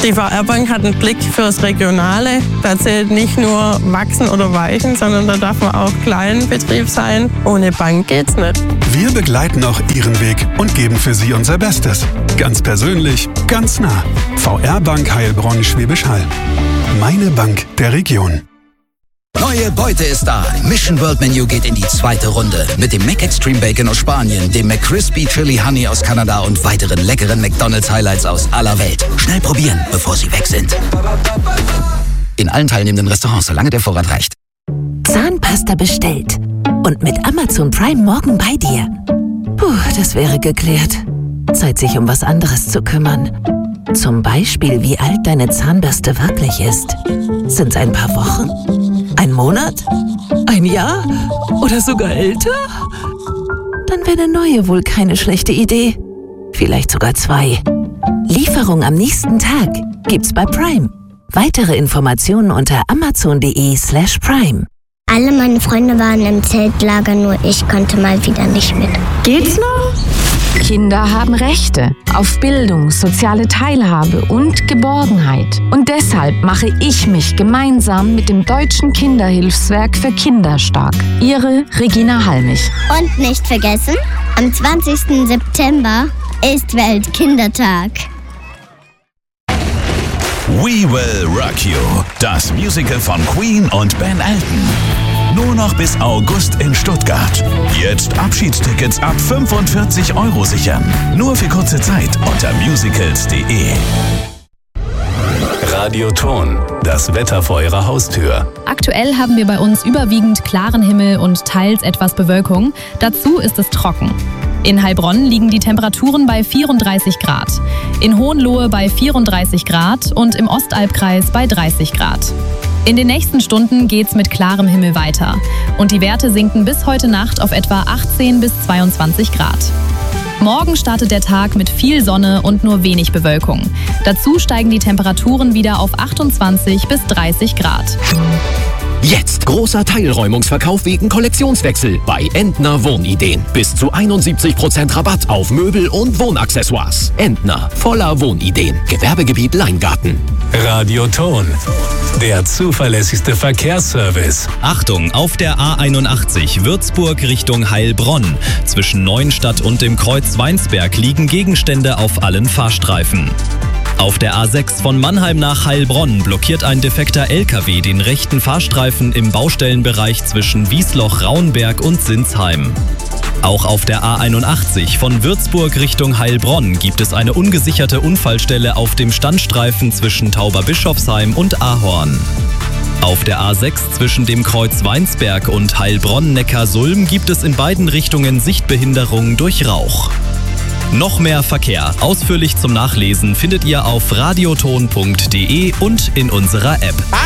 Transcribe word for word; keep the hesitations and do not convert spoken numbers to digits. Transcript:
Die V R-Bank hat einen Blick fürs Regionale. Da zählt nicht nur wachsen oder weichen, sondern da darf man auch kleinen Betrieb sein. Ohne Bank geht's nicht. Wir begleiten auch Ihren Weg und geben für Sie unser Bestes. Ganz persönlich, ganz nah. V R-Bank Heilbronn Schwäbisch Hall. Meine Bank der Region. Neue Beute ist da. Mission World Menu geht in die zweite Runde. Mit dem Mac Extreme Bacon aus Spanien, dem McCrispy Chili Honey aus Kanada und weiteren leckeren McDonald's Highlights aus aller Welt. Schnell probieren, bevor sie weg sind. In allen teilnehmenden Restaurants, solange der Vorrat reicht. Zahnpasta bestellt. Und mit Amazon Prime morgen bei dir. Puh, das wäre geklärt. Zeit, sich um was anderes zu kümmern. Zum Beispiel, wie alt deine Zahnbürste wirklich ist. Sind's ein paar Wochen? Ein Monat? Ein Jahr? Oder sogar älter? Dann wäre eine neue wohl keine schlechte Idee. Vielleicht sogar zwei. Lieferung am nächsten Tag gibt's bei Prime. Weitere Informationen unter amazon.de slash prime. Alle meine Freunde waren im Zeltlager, nur ich konnte mal wieder nicht mit. Geht's noch? Kinder haben Rechte auf Bildung, soziale Teilhabe und Geborgenheit. Und deshalb mache ich mich gemeinsam mit dem Deutschen Kinderhilfswerk für Kinder stark. Ihre Regina Halmich. Und nicht vergessen, am zwanzigsten September ist Weltkindertag. We Will Rock You, das Musical von Queen und Ben Elton. Nur noch bis August in Stuttgart. Jetzt Abschiedstickets ab fünfundvierzig Euro sichern. Nur für kurze Zeit unter musicals punkt de. Radioton, das Wetter vor Ihrer Haustür. Aktuell haben wir bei uns überwiegend klaren Himmel und teils etwas Bewölkung. Dazu ist es trocken. In Heilbronn liegen die Temperaturen bei vierunddreißig Grad, in Hohenlohe bei vierunddreißig Grad und im Ostalbkreis bei dreißig Grad. In den nächsten Stunden geht's mit klarem Himmel weiter und die Werte sinken bis heute Nacht auf etwa achtzehn bis zweiundzwanzig Grad. Morgen startet der Tag mit viel Sonne und nur wenig Bewölkung. Dazu steigen die Temperaturen wieder auf achtundzwanzig bis dreißig Grad. Jetzt großer Teilräumungsverkauf wegen Kollektionswechsel bei Entner Wohnideen. Bis zu einundsiebzig Prozent Rabatt auf Möbel und Wohnaccessoires. Entner, voller Wohnideen. Gewerbegebiet Leingarten. Radioton, der zuverlässigste Verkehrsservice. Achtung, auf der A einundachtzig Würzburg Richtung Heilbronn. Zwischen Neuenstadt und dem Kreuz Weinsberg liegen Gegenstände auf allen Fahrstreifen. Auf der A sechs von Mannheim nach Heilbronn blockiert ein defekter L K W den rechten Fahrstreifen im Baustellenbereich zwischen Wiesloch-Rauenberg und Sinsheim. Auch auf der A einundachtzig von Würzburg Richtung Heilbronn gibt es eine ungesicherte Unfallstelle auf dem Standstreifen zwischen Tauberbischofsheim und Ahorn. Auf der A sechs zwischen dem Kreuz Weinsberg und Heilbronn-Neckarsulm gibt es in beiden Richtungen Sichtbehinderung durch Rauch. Noch mehr Verkehr, ausführlich zum Nachlesen, findet ihr auf radioton punkt de und in unserer App.